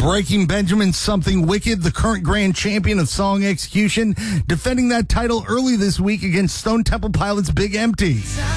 Breaking Benjamin Something Wicked, the current grand champion of song execution, defending that title early this week against Stone Temple Pilots' Big Empty.